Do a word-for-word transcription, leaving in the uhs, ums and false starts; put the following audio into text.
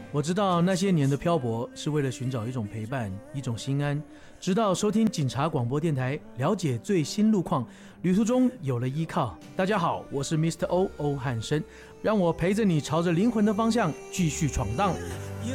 我知道那些年的漂泊是为了寻找一种陪伴，一种心安。直到收听警察广播电台，了解最新路况，旅途中有了依靠。大家好，我是 Mister O 欧汉声，让我陪着你朝着灵魂的方向继续闯荡。 有